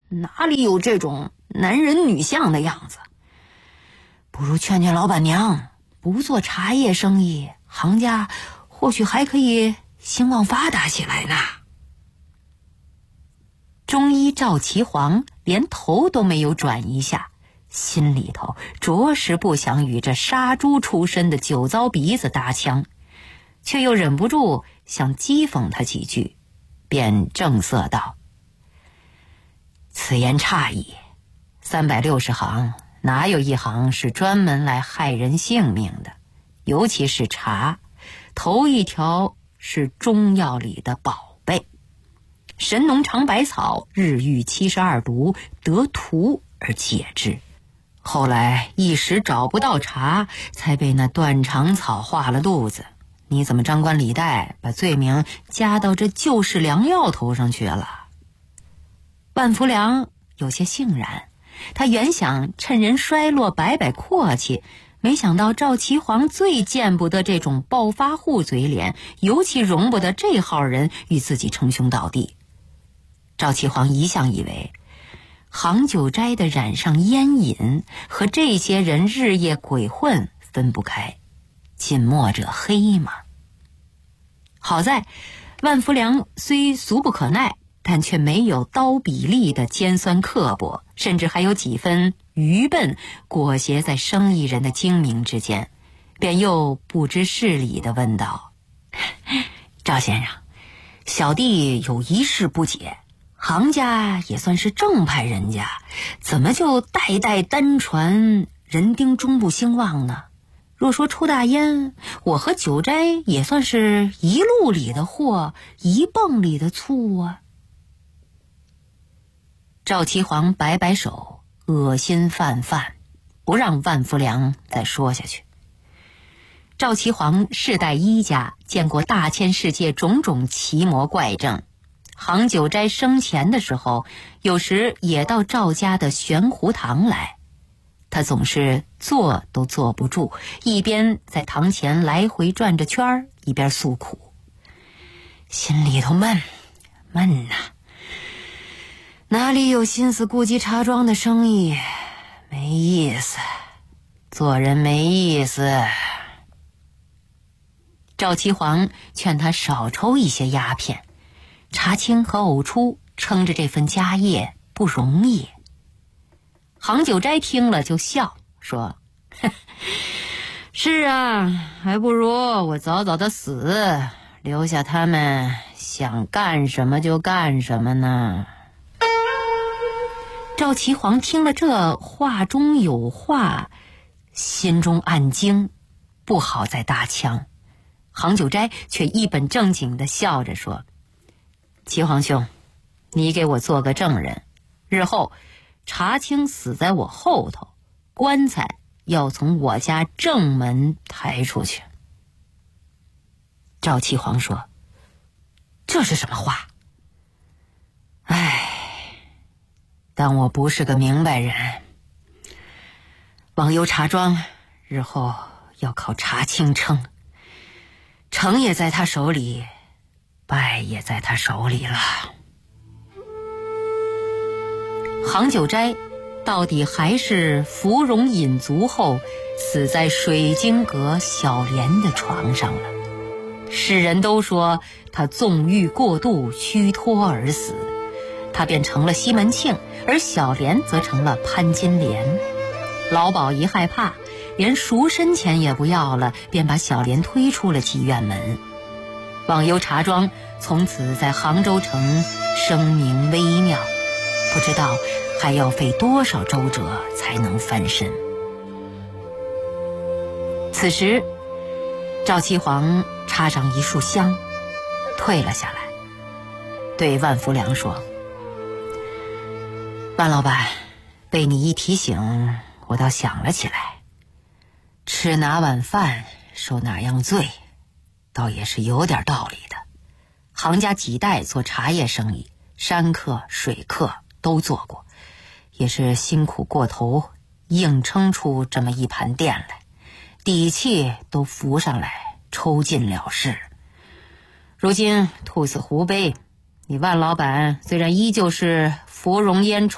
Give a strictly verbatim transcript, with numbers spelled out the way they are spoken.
哪里有这种男人女相的样子？不如劝劝老板娘，不做茶叶生意，行家或许还可以兴旺发达起来呢。中医赵岐黄连头都没有转一下，心里头着实不想与这杀猪出身的酒糟鼻子搭腔，却又忍不住想讥讽他几句，便正色道：此言差矣，三百六十行哪有一行是专门来害人性命的？尤其是茶，头一条是中药里的宝贝。神农尝百草，日遇七十二毒，得图而解之。后来一时找不到茶，才被那断肠草化了肚子。你怎么张冠李戴，把罪名加到这旧式良药头上去了？万福良有些悻然，他原想趁人衰落摆摆阔气，没想到赵岐黄最见不得这种暴发户嘴脸，尤其容不得这号人与自己称兄道弟。赵岐黄一向以为杭九斋的染上烟瘾和这些人日夜鬼混分不开，近墨者黑嘛。好在万福良虽俗不可耐，但却没有刀比利的尖酸刻薄，甚至还有几分愚笨裹挟在生意人的精明之间，便又不知事理地问道：赵先生，小弟有一事不解，行家也算是正派人家，怎么就代代单传，人丁终不兴旺呢？若说抽大烟，我和九斋也算是一路里的货，一泵里的醋啊。赵岐黄摆摆手，恶心泛泛，不让万福良再说下去。赵岐黄世代医家，见过大千世界种种奇魔怪症。杭九斋生前的时候，有时也到赵家的玄湖堂来，他总是坐都坐不住，一边在堂前来回转着圈儿，一边诉苦，心里头闷闷呐、啊，哪里有心思顾及茶庄的生意？没意思，做人没意思。赵岐黄劝他少抽一些鸦片，茶青和呕出撑着这份家业不容易。杭九斋听了就笑说：是啊，还不如我早早的死，留下他们想干什么就干什么呢。赵岐黄听了这话中有话，心中暗惊，不好再搭腔。杭九斋却一本正经地笑着说：岐黄兄，你给我做个证人，日后茶青死在我后头，棺材要从我家正门抬出去。赵岐黄说：这是什么话？唉，但我不是个明白人。网游茶庄日后要靠茶青撑，成也在他手里，败也在他手里了。杭九斋到底还是芙蓉饮足后死在水晶阁小莲的床上了。世人都说他纵欲过度，虚脱而死，他便成了西门庆，而小莲则成了潘金莲。老鸨一害怕，连赎身钱也不要了，便把小莲推出了妓院门。网游茶庄从此在杭州城声名微妙，不知道还要费多少周折才能翻身。此时赵岐黄插上一束香，退了下来，对万福良说：万老板，被你一提醒，我倒想了起来，吃哪碗饭受哪样罪，倒也是有点道理的。行家几代做茶叶生意，山客水客都做过，也是辛苦过头，硬撑出这么一盘店来，底气都浮上来，抽尽了事。如今兔死狐悲，你万老板虽然依旧是芙蓉烟